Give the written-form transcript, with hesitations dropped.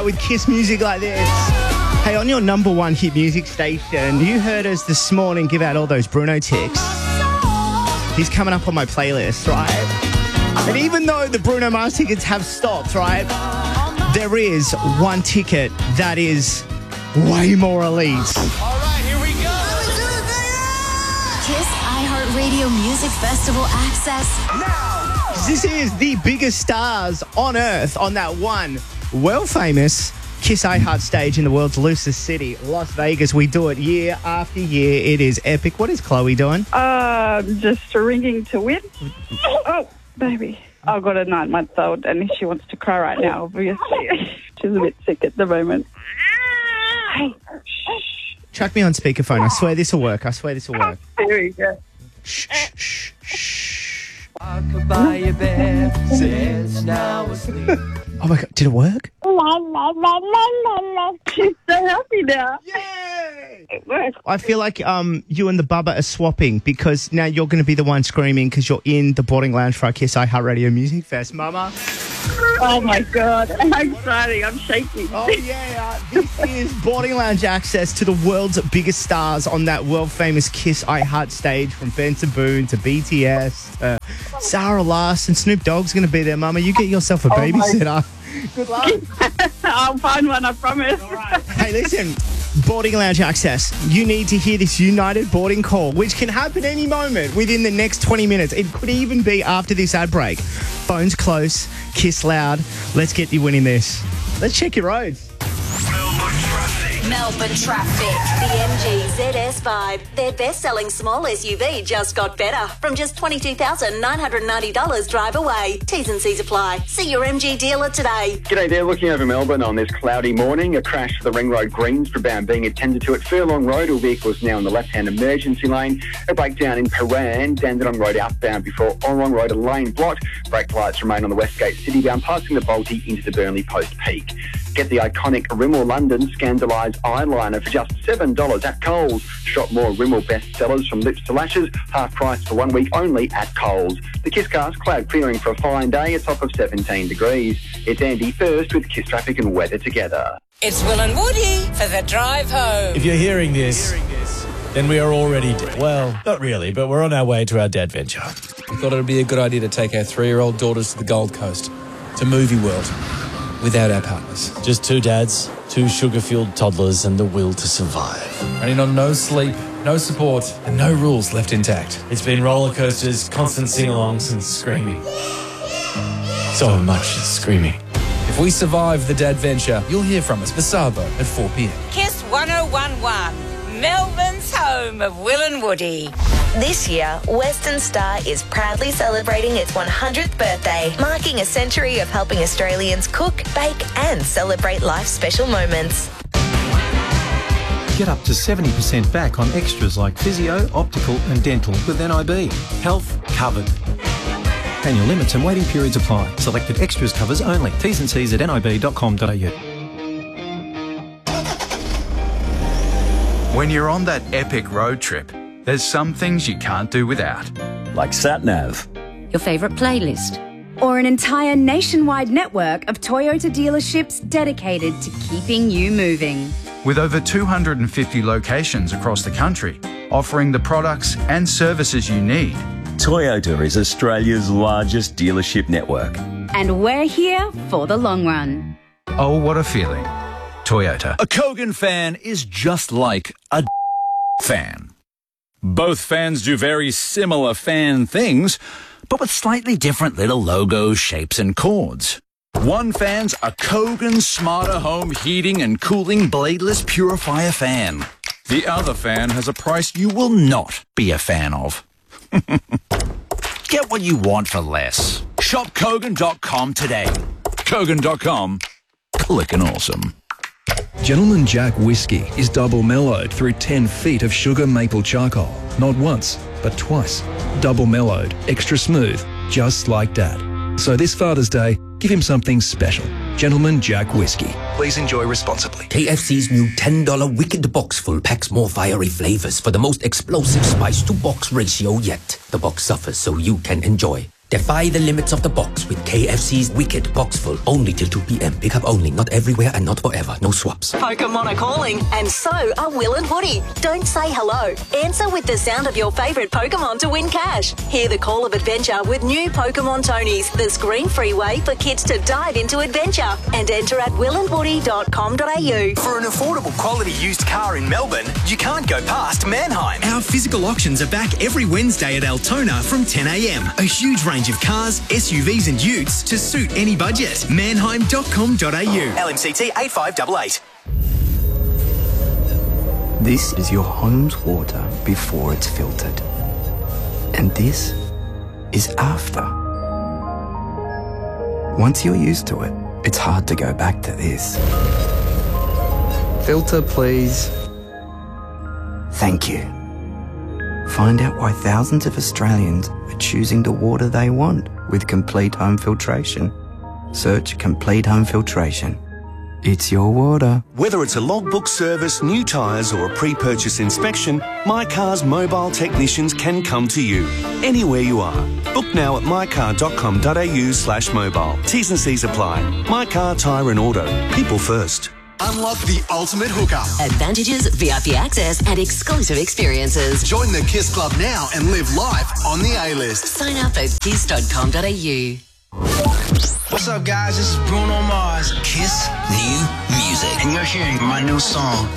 start with Kiss music like this. Hey, on your number one hit music station, you heard us this morning give out all those Bruno ticks. He's coming up on my playlist, right? And even though the Bruno Mars tickets have stopped, right, there is one ticket that is way more elite. All right, here we go. Kiss iHeartRadio Music Festival access Now, this is the biggest stars on earth on that one world-famous Kiss iHeart stage in the world's loosest city, Las Vegas. We do it year after year. It is epic. What is Chloe doing? Just ringing to win. Oh, baby. I've got a 9-month-old and she wants to cry right now, obviously. She's a bit sick at the moment. Hey, shh. Chuck me on speakerphone. I swear this will work. Here we go. Shh, shh, shh, shh. By your bed, says now asleep. Oh my God, did it work? She's so happy now. Yay! It works. I feel like you and the Bubba are swapping because now you're going to be the one screaming because you're in the boarding lounge for our Kiss iHeartRadio Music Fest, Mama. Oh my God, I'm excited. I'm shaking. Oh yeah, this is boarding lounge access to the world's biggest stars on that world-famous Kiss iHeart stage, from Benson Boone to BTS to Sarah Larson. Snoop Dogg's going to be there, Mama. You get yourself a babysitter. Good luck. I'll find one, I promise. All right. Hey, listen, boarding lounge access. You need to hear this United boarding call, which can happen any moment within the next 20 minutes. It could even be after this ad break. Phones close, Kiss loud. Let's get you winning this. Let's check your roads. Melbourne traffic. The MG ZS5, their best-selling small SUV, just got better. From just $22,990 drive away. T's and C's apply. See your MG dealer today. G'day there, looking over Melbourne on this cloudy morning. A crash for the Ring Road Greensborough being attended to at Furlong Road. All vehicles now in the left-hand emergency lane. A breakdown in Paran, Dandenong Road outbound before Orrong Road, a lane blocked. Brake lights remain on the Westgate Citybound, passing the Balti into the Burnley Post Peak. Get the iconic Rimmel London Scandalise eyeliner for just $7 at Coles. Shop more Rimmel bestsellers from lips to lashes, half price for 1 week only at Coles. The Kiss Cast cloud clearing for a fine day, a top of 17 degrees. It's Andy first with Kiss Traffic and weather together. It's Will and Woody for the drive home. If you're hearing this, then we are already dead. Well, not really, but we're on our way to our dad venture. We thought it would be a good idea to take our 3-year-old daughters to the Gold Coast, to Movie World, without our partners. Just 2 dads, 2 sugar-fueled toddlers, and the will to survive. Running on no sleep, no support, and no rules left intact. It's been roller coasters, constant sing-alongs, and screaming. So much screaming. If we survive the dad venture, you'll hear from us for Sabo at 4 p.m. Kiss 1011, Melbourne's home of Will and Woody. This year, Western Star is proudly celebrating its 100th birthday, marking a century of helping Australians cook, bake and celebrate life's special moments. Get up to 70% back on extras like physio, optical and dental with NIB. Health covered. Annual limits and waiting periods apply. Selected extras covers only. T's and C's at nib.com.au. When you're on that epic road trip, there's some things you can't do without. Like SatNav. Your favourite playlist. Or an entire nationwide network of Toyota dealerships dedicated to keeping you moving. With over 250 locations across the country, offering the products and services you need. Toyota is Australia's largest dealership network. And we're here for the long run. Oh, what a feeling. Toyota. A Kogan fan is just like a fan. Both fans do very similar fan things, but with slightly different little logos, shapes, and chords. One fan's a Kogan Smarter Home Heating and Cooling Bladeless Purifier fan. The other fan has a price you will not be a fan of. Get what you want for less. Shop Kogan.com today. Kogan.com. Clickin' awesome. Gentleman Jack Whiskey is double mellowed through 10 feet of sugar maple charcoal. Not once, but twice. Double mellowed, extra smooth, just like Dad. So this Father's Day, give him something special. Gentleman Jack Whiskey. Please enjoy responsibly. KFC's new $10 Wicked Box Full packs more fiery flavors for the most explosive spice to box ratio yet. The box suffers so you can enjoy. Defy the limits of the box with KFC's Wicked Box Full. Only till 2 p.m. Pick up only. Not everywhere and not forever. No swaps. Pokemon are calling, and so are Will and Woody. Don't say hello. Answer with the sound of your favourite Pokemon to win cash. Hear the call of adventure with new Pokemon Tonys, the screen-free way for kids to dive into adventure. And enter at willandwoody.com.au. For an affordable quality used car in Melbourne, you can't go past Mannheim. Our physical auctions are back every Wednesday at Altona from 10 a.m. A huge range of cars, SUVs and utes to suit any budget. Mannheim.com.au. LMCT 8588. This is your home's water before it's filtered. And this is after. Once you're used to it, it's hard to go back to this. Filter, please. Thank you. Find out why thousands of Australians are choosing the water they want with Complete Home Filtration. Search Complete Home Filtration. It's your water. Whether it's a logbook service, new tyres or a pre-purchase inspection, My Car's mobile technicians can come to you anywhere you are. Book now at mycar.com.au/mobile. T's and C's apply. My Car, Tyre and Auto. People first. Unlock the ultimate hookup. Advantages, VIP access, and exclusive experiences. Join the KISS Club now and live life on the A-list. Sign up at kiss.com.au. What's up, guys? This is Bruno Mars. KISS New Music. And you're hearing my new song,